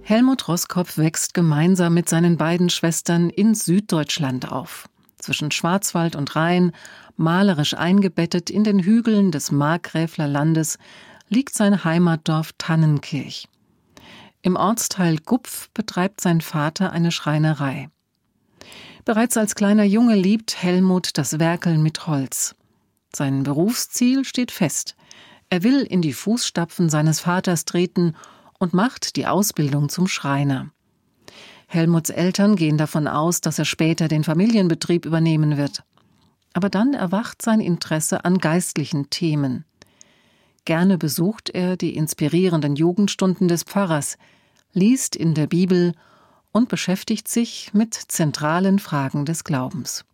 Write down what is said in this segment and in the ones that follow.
Helmut Roskopf wächst gemeinsam mit seinen beiden Schwestern in Süddeutschland auf. Zwischen Schwarzwald und Rhein, malerisch eingebettet in den Hügeln des Markgräfler Landes, liegt sein Heimatdorf Tannenkirch. Im Ortsteil Gupf betreibt sein Vater eine Schreinerei. Bereits als kleiner Junge liebt Helmut das Werkeln mit Holz. Sein Berufsziel steht fest. Er will in die Fußstapfen seines Vaters treten und macht die Ausbildung zum Schreiner. Helmuts Eltern gehen davon aus, dass er später den Familienbetrieb übernehmen wird. Aber dann erwacht sein Interesse an geistlichen Themen. Gerne besucht er die inspirierenden Jugendstunden des Pfarrers, liest in der Bibel und beschäftigt sich mit zentralen Fragen des Glaubens.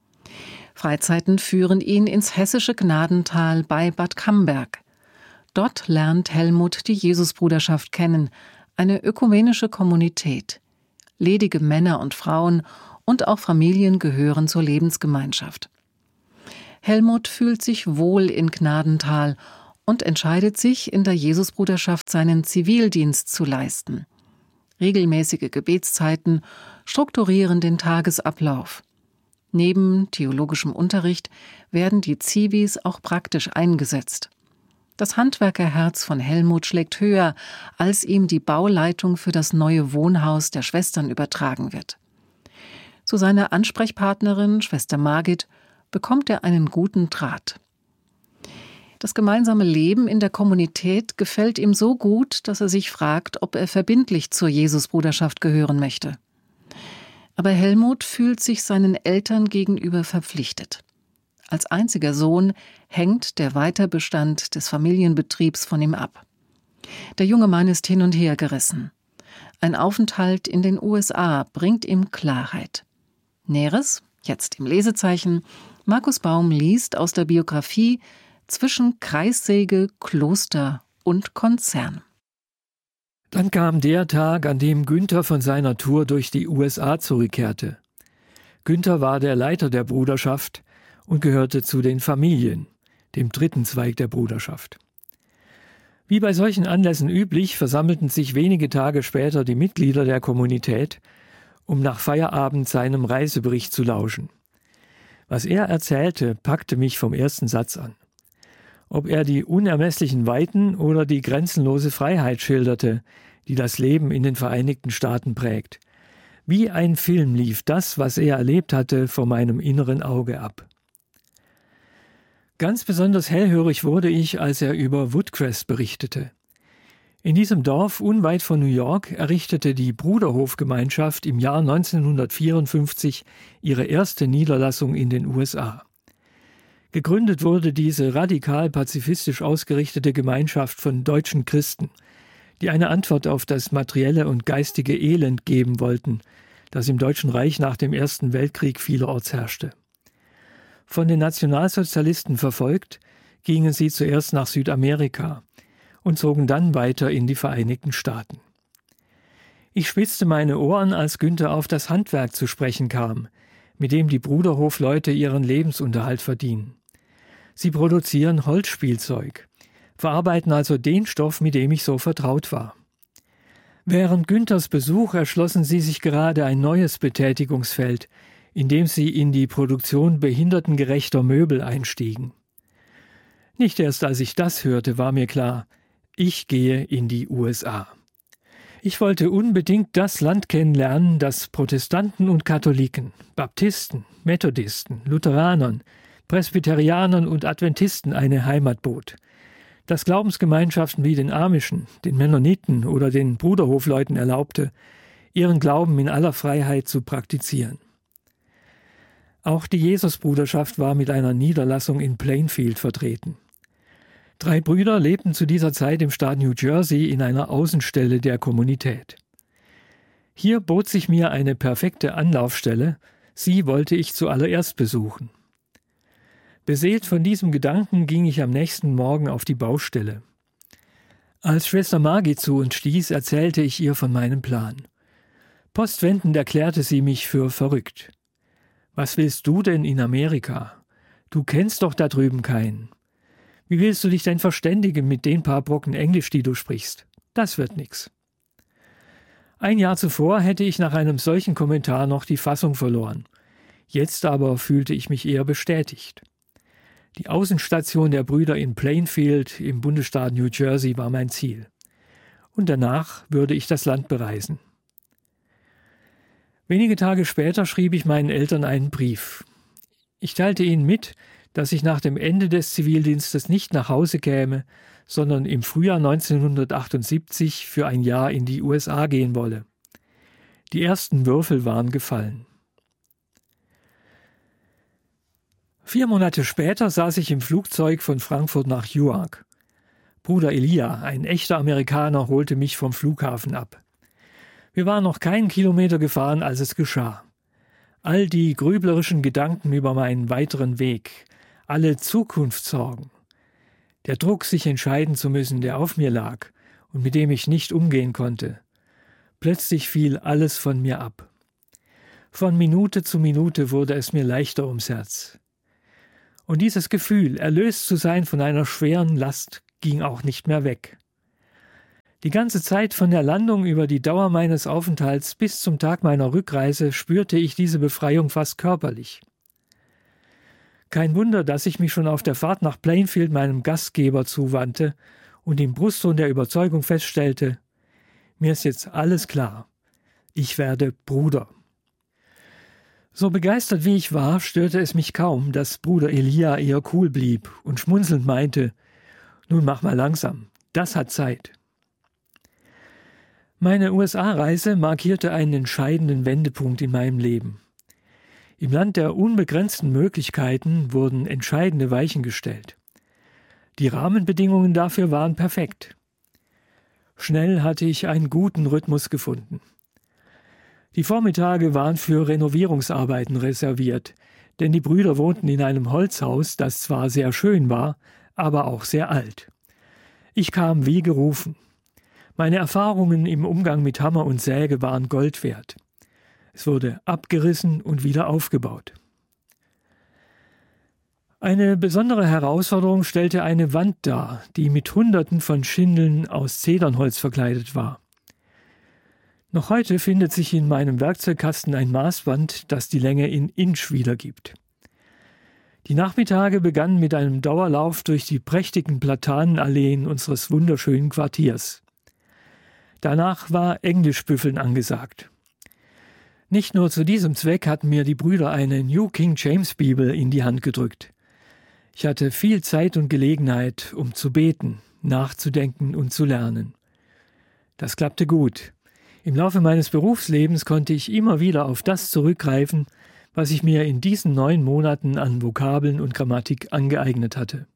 Freizeiten führen ihn ins hessische Gnadental bei Bad Camberg. Dort lernt Helmut die Jesusbruderschaft kennen, eine ökumenische Kommunität. Ledige Männer und Frauen und auch Familien gehören zur Lebensgemeinschaft. Helmut fühlt sich wohl in Gnadental und entscheidet sich, in der Jesusbruderschaft seinen Zivildienst zu leisten. Regelmäßige Gebetszeiten strukturieren den Tagesablauf. Neben theologischem Unterricht werden die Zivis auch praktisch eingesetzt. Das Handwerkerherz von Helmut schlägt höher, als ihm die Bauleitung für das neue Wohnhaus der Schwestern übertragen wird. Zu seiner Ansprechpartnerin, Schwester Margit, bekommt er einen guten Draht. Das gemeinsame Leben in der Kommunität gefällt ihm so gut, dass er sich fragt, ob er verbindlich zur Jesusbruderschaft gehören möchte. Aber Helmut fühlt sich seinen Eltern gegenüber verpflichtet. Als einziger Sohn hängt der Weiterbestand des Familienbetriebs von ihm ab. Der junge Mann ist hin und her gerissen. Ein Aufenthalt in den USA bringt ihm Klarheit. Näheres, jetzt im Lesezeichen, Markus Baum liest aus der Biografie Zwischen Kreissäge, Kloster und Konzern. Dann kam der Tag, an dem Günther von seiner Tour durch die USA zurückkehrte. Günther war der Leiter der Bruderschaft und gehörte zu den Familien, dem dritten Zweig der Bruderschaft. Wie bei solchen Anlässen üblich, versammelten sich wenige Tage später die Mitglieder der Kommunität, um nach Feierabend seinem Reisebericht zu lauschen. Was er erzählte, packte mich vom ersten Satz an. Ob er die unermesslichen Weiten oder die grenzenlose Freiheit schilderte, die das Leben in den Vereinigten Staaten prägt. Wie ein Film lief das, was er erlebt hatte, vor meinem inneren Auge ab. Ganz besonders hellhörig wurde ich, als er über Woodcrest berichtete. In diesem Dorf unweit von New York errichtete die Bruderhofgemeinschaft im Jahr 1954 ihre erste Niederlassung in den USA. Gegründet wurde diese radikal pazifistisch ausgerichtete Gemeinschaft von deutschen Christen, die eine Antwort auf das materielle und geistige Elend geben wollten, das im Deutschen Reich nach dem Ersten Weltkrieg vielerorts herrschte. Von den Nationalsozialisten verfolgt, gingen sie zuerst nach Südamerika und zogen dann weiter in die Vereinigten Staaten. Ich spitzte meine Ohren, als Günther auf das Handwerk zu sprechen kam, mit dem die Bruderhofleute ihren Lebensunterhalt verdienen. Sie produzieren Holzspielzeug, verarbeiten also den Stoff, mit dem ich so vertraut war. Während Günthers Besuch erschlossen sie sich gerade ein neues Betätigungsfeld, in dem sie in die Produktion behindertengerechter Möbel einstiegen. Nicht erst als ich das hörte, war mir klar, ich gehe in die USA. Ich wollte unbedingt das Land kennenlernen, das Protestanten und Katholiken, Baptisten, Methodisten, Lutheranern, Presbyterianern und Adventisten eine Heimat bot, das Glaubensgemeinschaften wie den Amischen, den Mennoniten oder den Bruderhofleuten erlaubte, ihren Glauben in aller Freiheit zu praktizieren. Auch die Jesusbruderschaft war mit einer Niederlassung in Plainfield vertreten. 3 Brüder lebten zu dieser Zeit im Staat New Jersey in einer Außenstelle der Kommunität. Hier bot sich mir eine perfekte Anlaufstelle, sie wollte ich zuallererst besuchen. Beseelt von diesem Gedanken ging ich am nächsten Morgen auf die Baustelle. Als Schwester Margit zu uns stieß, erzählte ich ihr von meinem Plan. Postwendend erklärte sie mich für verrückt. »Was willst du denn in Amerika? Du kennst doch da drüben keinen. Wie willst du dich denn verständigen mit den paar Brocken Englisch, die du sprichst? Das wird nix.« Ein Jahr zuvor hätte ich nach einem solchen Kommentar noch die Fassung verloren. Jetzt aber fühlte ich mich eher bestätigt. Die Außenstation der Brüder in Plainfield im Bundesstaat New Jersey war mein Ziel. Und danach würde ich das Land bereisen. Wenige Tage später schrieb ich meinen Eltern einen Brief. Ich teilte ihnen mit, dass ich nach dem Ende des Zivildienstes nicht nach Hause käme, sondern im Frühjahr 1978 für ein Jahr in die USA gehen wolle. Die ersten Würfel waren gefallen. 4 Monate später saß ich im Flugzeug von Frankfurt nach Newark. Bruder Elia, ein echter Amerikaner, holte mich vom Flughafen ab. Wir waren noch keinen Kilometer gefahren, als es geschah. All die grüblerischen Gedanken über meinen weiteren Weg, alle Zukunftssorgen, der Druck, sich entscheiden zu müssen, der auf mir lag und mit dem ich nicht umgehen konnte. Plötzlich fiel alles von mir ab. Von Minute zu Minute wurde es mir leichter ums Herz. Und dieses Gefühl, erlöst zu sein von einer schweren Last, ging auch nicht mehr weg. Die ganze Zeit von der Landung über die Dauer meines Aufenthalts bis zum Tag meiner Rückreise spürte ich diese Befreiung fast körperlich. Kein Wunder, dass ich mich schon auf der Fahrt nach Plainfield meinem Gastgeber zuwandte und im Brustton der Überzeugung feststellte: Mir ist jetzt alles klar. Ich werde Bruder. So begeistert wie ich war, störte es mich kaum, dass Bruder Elia eher cool blieb und schmunzelnd meinte: Nun mach mal langsam, das hat Zeit. Meine USA-Reise markierte einen entscheidenden Wendepunkt in meinem Leben. Im Land der unbegrenzten Möglichkeiten wurden entscheidende Weichen gestellt. Die Rahmenbedingungen dafür waren perfekt. Schnell hatte ich einen guten Rhythmus gefunden. Die Vormittage waren für Renovierungsarbeiten reserviert, denn die Brüder wohnten in einem Holzhaus, das zwar sehr schön war, aber auch sehr alt. Ich kam wie gerufen. Meine Erfahrungen im Umgang mit Hammer und Säge waren Gold wert. Es wurde abgerissen und wieder aufgebaut. Eine besondere Herausforderung stellte eine Wand dar, die mit Hunderten von Schindeln aus Zedernholz verkleidet war. Noch heute findet sich in meinem Werkzeugkasten ein Maßband, das die Länge in Inch wiedergibt. Die Nachmittage begannen mit einem Dauerlauf durch die prächtigen Platanenalleen unseres wunderschönen Quartiers. Danach war Englischbüffeln angesagt. Nicht nur zu diesem Zweck hatten mir die Brüder eine New King James Bibel in die Hand gedrückt. Ich hatte viel Zeit und Gelegenheit, um zu beten, nachzudenken und zu lernen. Das klappte gut. Im Laufe meines Berufslebens konnte ich immer wieder auf das zurückgreifen, was ich mir in diesen 9 Monaten an Vokabeln und Grammatik angeeignet hatte.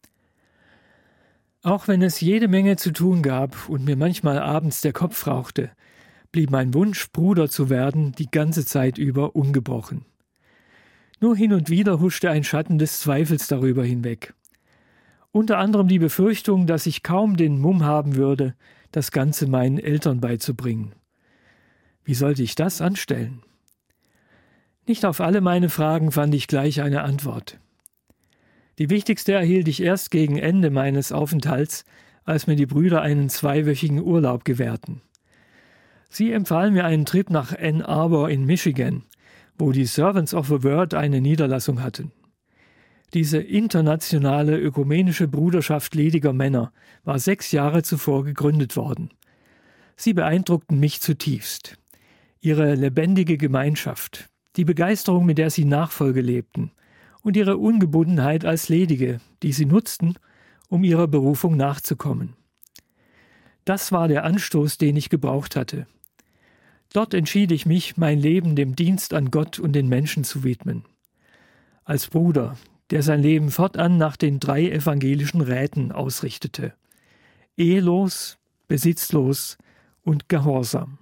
Auch wenn es jede Menge zu tun gab und mir manchmal abends der Kopf rauchte, blieb mein Wunsch, Bruder zu werden, die ganze Zeit über ungebrochen. Nur hin und wieder huschte ein Schatten des Zweifels darüber hinweg. Unter anderem die Befürchtung, dass ich kaum den Mumm haben würde, das Ganze meinen Eltern beizubringen. Wie sollte ich das anstellen? Nicht auf alle meine Fragen fand ich gleich eine Antwort. Die wichtigste erhielt ich erst gegen Ende meines Aufenthalts, als mir die Brüder einen 2-wöchigen Urlaub gewährten. Sie empfahlen mir einen Trip nach Ann Arbor in Michigan, wo die Servants of the Word eine Niederlassung hatten. Diese internationale ökumenische Bruderschaft lediger Männer war 6 Jahre zuvor gegründet worden. Sie beeindruckten mich zutiefst. Ihre lebendige Gemeinschaft, die Begeisterung, mit der sie Nachfolge lebten, und ihre Ungebundenheit als Ledige, die sie nutzten, um ihrer Berufung nachzukommen. Das war der Anstoß, den ich gebraucht hatte. Dort entschied ich mich, mein Leben dem Dienst an Gott und den Menschen zu widmen. Als Bruder, der sein Leben fortan nach den 3 evangelischen Räten ausrichtete: ehelos, besitzlos und gehorsam.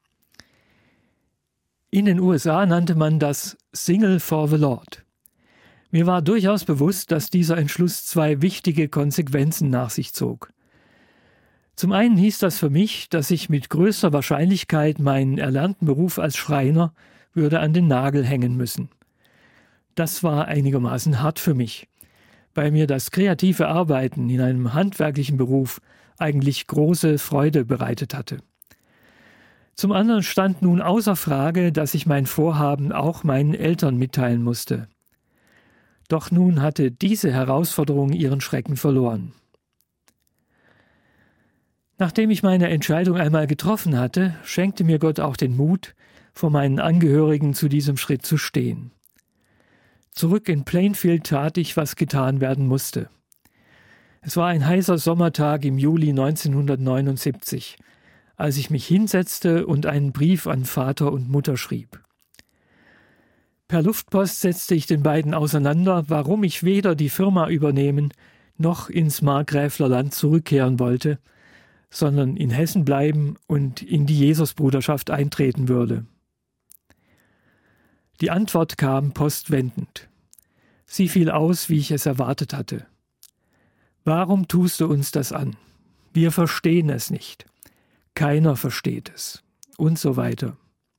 In den USA nannte man das Single for the Lord. Mir war durchaus bewusst, dass dieser Entschluss 2 wichtige Konsequenzen nach sich zog. Zum einen hieß das für mich, dass ich mit größter Wahrscheinlichkeit meinen erlernten Beruf als Schreiner würde an den Nagel hängen müssen. Das war einigermaßen hart für mich, weil mir das kreative Arbeiten in einem handwerklichen Beruf eigentlich große Freude bereitet hatte. Zum anderen stand nun außer Frage, dass ich mein Vorhaben auch meinen Eltern mitteilen musste. Doch nun hatte diese Herausforderung ihren Schrecken verloren. Nachdem ich meine Entscheidung einmal getroffen hatte, schenkte mir Gott auch den Mut, vor meinen Angehörigen zu diesem Schritt zu stehen. Zurück in Plainfield tat ich, was getan werden musste. Es war ein heißer Sommertag im Juli 1979, als ich mich hinsetzte und einen Brief an Vater und Mutter schrieb. Per Luftpost setzte ich den beiden auseinander, warum ich weder die Firma übernehmen noch ins Markgräfler Land zurückkehren wollte, sondern in Hessen bleiben und in die Jesusbruderschaft eintreten würde. Die Antwort kam postwendend. Sie fiel aus, wie ich es erwartet hatte. Warum tust du uns das an? Wir verstehen es nicht. Keiner versteht es. Und so weiter.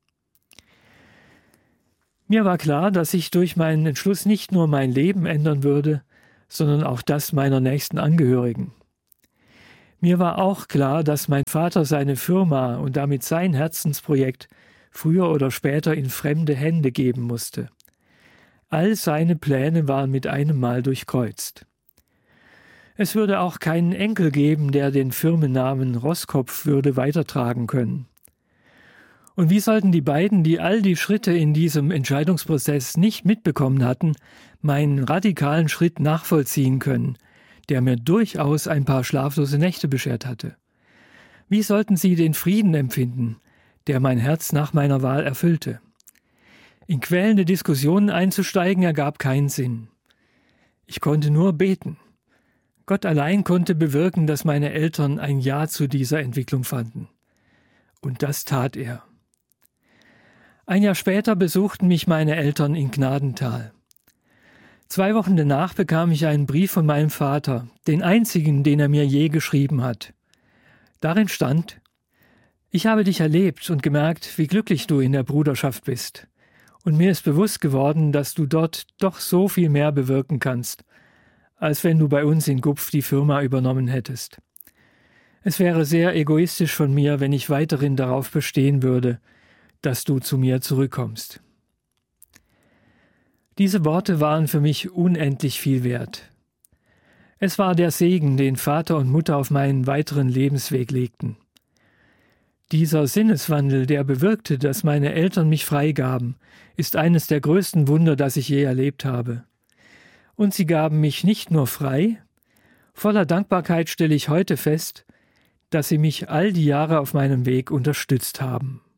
Mir war klar, dass ich durch meinen Entschluss nicht nur mein Leben ändern würde, sondern auch das meiner nächsten Angehörigen. Mir war auch klar, dass mein Vater seine Firma und damit sein Herzensprojekt früher oder später in fremde Hände geben musste. All seine Pläne waren mit einem Mal durchkreuzt. Es würde auch keinen Enkel geben, der den Firmennamen Roskopf würde weitertragen können. Und wie sollten die beiden, die all die Schritte in diesem Entscheidungsprozess nicht mitbekommen hatten, meinen radikalen Schritt nachvollziehen können, der mir durchaus ein paar schlaflose Nächte beschert hatte? Wie sollten sie den Frieden empfinden, der mein Herz nach meiner Wahl erfüllte? In quälende Diskussionen einzusteigen ergab keinen Sinn. Ich konnte nur beten. Gott allein konnte bewirken, dass meine Eltern ein Ja zu dieser Entwicklung fanden. Und das tat er. Ein Jahr später besuchten mich meine Eltern in Gnadenthal. 2 Wochen danach bekam ich einen Brief von meinem Vater, den einzigen, den er mir je geschrieben hat. Darin stand: Ich habe dich erlebt und gemerkt, wie glücklich du in der Bruderschaft bist. Und mir ist bewusst geworden, dass du dort doch so viel mehr bewirken kannst, als wenn du bei uns in Gupf die Firma übernommen hättest. Es wäre sehr egoistisch von mir, wenn ich weiterhin darauf bestehen würde, dass du zu mir zurückkommst. Diese Worte waren für mich unendlich viel wert. Es war der Segen, den Vater und Mutter auf meinen weiteren Lebensweg legten. Dieser Sinneswandel, der bewirkte, dass meine Eltern mich freigaben, ist eines der größten Wunder, das ich je erlebt habe. Und sie gaben mich nicht nur frei, voller Dankbarkeit stelle ich heute fest, dass sie mich all die Jahre auf meinem Weg unterstützt haben.